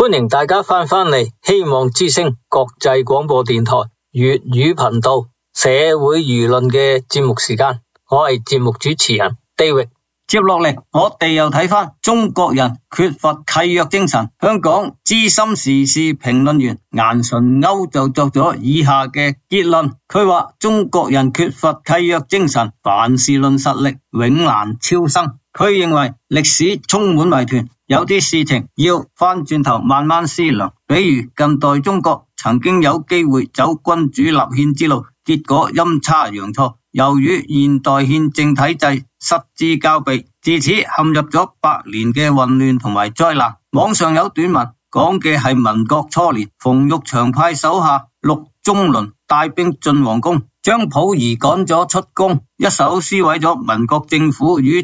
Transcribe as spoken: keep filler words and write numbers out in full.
歡迎大家翻返嚟希望之聲國際廣播電台粵語頻道社會輿論嘅節目時間，我係節目主持人 David。 接落嚟，我哋又睇翻中國人缺乏契約精神。香港資深時事評論員顏純鈎就作咗以下嘅結論，佢話中國人缺乏契約精神，凡事論實力，永難超生。佢認為歷史充滿謎團，有啲事情要翻轉頭慢慢思量，比如近代中國曾經有機會走君主立憲之路，結果陰差陽錯，由於現代憲政體制失之交臂，自此陷入咗百年嘅混亂同埋災難。網上有短文講嘅係民國初年，馮玉祥派手下陸中麟帶兵進皇宮，將溥儀趕咗出宮，一手撕毀咗民國政府與